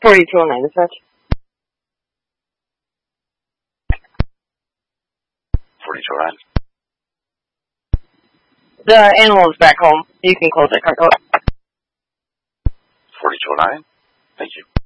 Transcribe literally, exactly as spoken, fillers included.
forty-two oh nine, dispatch. forty-two oh nine. The animal is back home. You can close that car door. forty-two oh nine. Thank you.